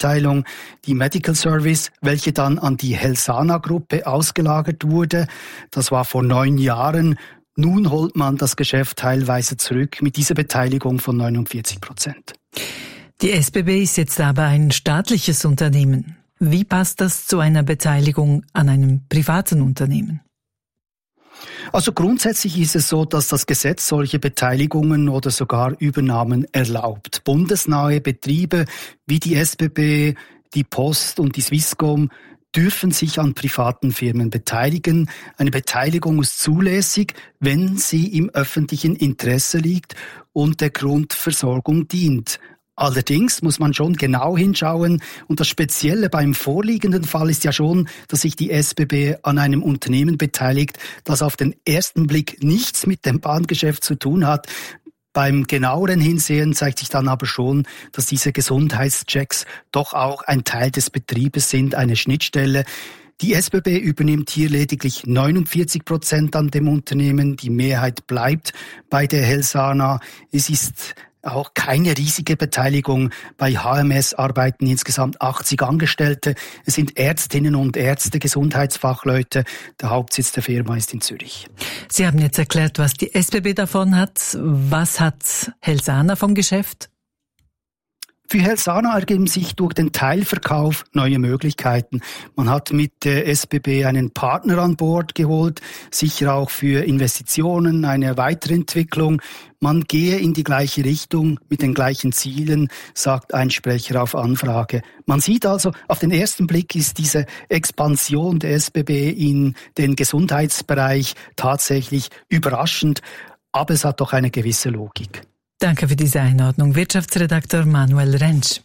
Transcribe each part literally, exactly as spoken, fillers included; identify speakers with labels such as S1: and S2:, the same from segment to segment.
S1: Abteilung, die Medical Service, welche dann an die Helsana-Gruppe ausgelagert wurde. Das war vor neun Jahren. Nun holt man das Geschäft teilweise zurück mit dieser Beteiligung von neunundvierzig Prozent.
S2: Die S B B ist jetzt aber ein staatliches Unternehmen. Wie passt das zu einer Beteiligung an einem privaten Unternehmen?
S1: Also grundsätzlich ist es so, dass das Gesetz solche Beteiligungen oder sogar Übernahmen erlaubt. Bundesnahe Betriebe wie die S B B, die Post und die Swisscom dürfen sich an privaten Firmen beteiligen. Eine Beteiligung ist zulässig, wenn sie im öffentlichen Interesse liegt und der Grundversorgung dient. Allerdings muss man schon genau hinschauen und das Spezielle beim vorliegenden Fall ist ja schon, dass sich die S B B an einem Unternehmen beteiligt, das auf den ersten Blick nichts mit dem Bahngeschäft zu tun hat. Beim genaueren Hinsehen zeigt sich dann aber schon, dass diese Gesundheitschecks doch auch ein Teil des Betriebes sind, eine Schnittstelle. Die S B B übernimmt hier lediglich neunundvierzig Prozent an dem Unternehmen, die Mehrheit bleibt bei der Helsana. Es ist auch keine riesige Beteiligung. Bei H M S arbeiten insgesamt achtzig Angestellte. Es sind Ärztinnen und Ärzte, Gesundheitsfachleute. Der Hauptsitz der Firma ist in Zürich.
S2: Sie haben jetzt erklärt, was die S B B davon hat. Was hat Helsana vom Geschäft?
S1: Für Helsana ergeben sich durch den Teilverkauf neue Möglichkeiten. Man hat mit der S B B einen Partner an Bord geholt, sicher auch für Investitionen, eine Weiterentwicklung. Man gehe in die gleiche Richtung mit den gleichen Zielen, sagt ein Sprecher auf Anfrage. Man sieht also, auf den ersten Blick ist diese Expansion der S B B in den Gesundheitsbereich tatsächlich überraschend, aber es hat doch eine gewisse Logik.
S2: Danke für diese Einordnung, Wirtschaftsredakteur Manuel Rentsch.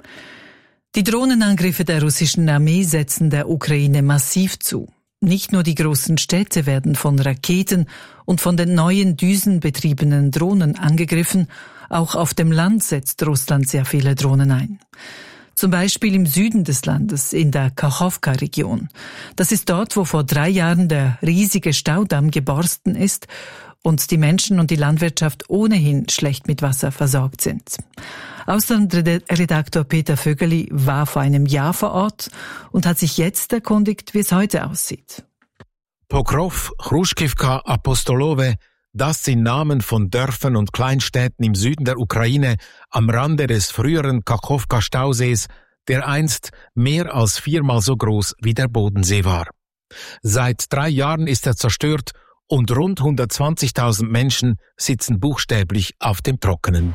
S2: Die Drohnenangriffe der russischen Armee setzen der Ukraine massiv zu. Nicht nur die großen Städte werden von Raketen und von den neuen düsenbetriebenen Drohnen angegriffen, auch auf dem Land setzt Russland sehr viele Drohnen ein. Zum Beispiel im Süden des Landes, in der Kachowka-Region. Das ist dort, wo vor drei Jahren der riesige Staudamm geborsten ist und die Menschen und die Landwirtschaft ohnehin schlecht mit Wasser versorgt sind. Auslandredaktor Peter Vögeli war vor einem Jahr vor Ort und hat sich jetzt erkundigt, wie es heute aussieht.
S3: Pokrov, Chruškivka, Apostolowe, das sind Namen von Dörfern und Kleinstädten im Süden der Ukraine am Rande des früheren Kachowka-Stausees, der einst mehr als viermal so groß wie der Bodensee war. Seit drei Jahren ist er zerstört und rund hundertzwanzigtausend Menschen sitzen buchstäblich auf dem Trockenen.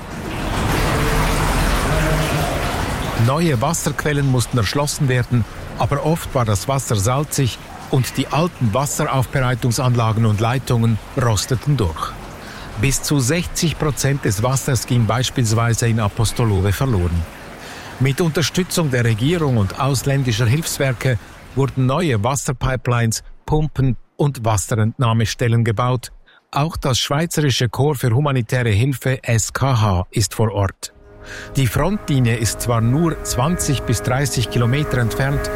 S3: Neue Wasserquellen mussten erschlossen werden, aber oft war das Wasser salzig und die alten Wasseraufbereitungsanlagen und Leitungen rosteten durch. Bis zu sechzig Prozent des Wassers ging beispielsweise in Apostolowe verloren. Mit Unterstützung der Regierung und ausländischer Hilfswerke wurden neue Wasserpipelines, Pumpen und Wasserentnahmestellen gebaut. Auch das Schweizerische Korps für humanitäre Hilfe S K H ist vor Ort. Die Frontlinie ist zwar nur zwanzig bis dreißig Kilometer entfernt.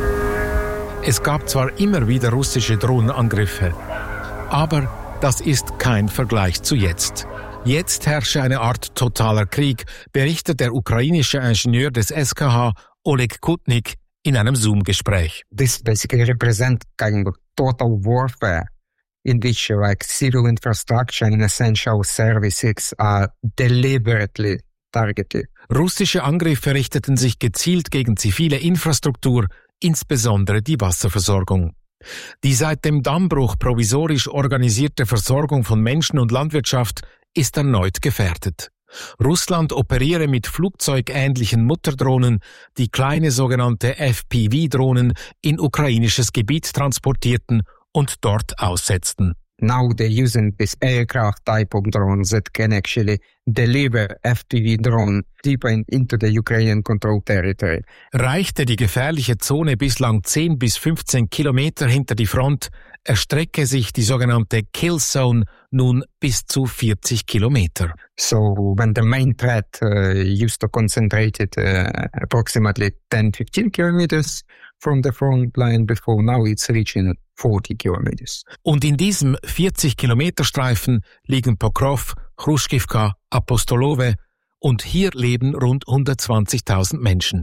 S3: Es gab zwar immer wieder russische Drohnenangriffe, aber das ist kein Vergleich zu jetzt. Jetzt herrsche eine Art totaler Krieg, berichtet der ukrainische Ingenieur des S K H, Oleg Kutnik, in einem Zoom-Gespräch.
S4: This basically represents kind of total warfare in which like civil infrastructure and essential services are deliberately targeted.
S3: Russische Angriffe richteten sich gezielt gegen zivile Infrastruktur, insbesondere die Wasserversorgung. Die seit dem Dammbruch provisorisch organisierte Versorgung von Menschen und Landwirtschaft ist erneut gefährdet. Russland operiere mit flugzeugähnlichen Mutterdrohnen, die kleine sogenannte F P V-Drohnen in ukrainisches Gebiet transportierten und dort aussetzten.
S4: Now they're using this aircraft type of drones that can actually deliver F P V drone deeper into the Ukrainian controlled territory.
S3: Reichte die gefährliche Zone bislang zehn bis fünfzehn Kilometer hinter die Front, erstrecke sich die sogenannte Kill Zone nun bis zu vierzig Kilometer.
S4: So when the main threat uh, used to concentrate it uh, approximately ten to fifteen kilometers from the front line before, now it's reaching forty kilometers.
S3: Und in diesem vierzig Kilometer Streifen liegen Pokrov, Chruškivka, Apostolowe und hier leben rund hundertzwanzigtausend Menschen.